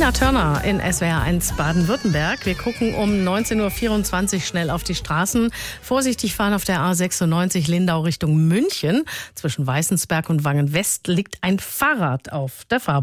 Tina Turner in SWR1 Baden-Württemberg. Wir gucken um 19.24 Uhr schnell auf die Straßen. Vorsichtig fahren auf der A96 Lindau Richtung München. Zwischen Weißensberg und Wangen-West liegt ein Fahrrad auf der Fahrbahn.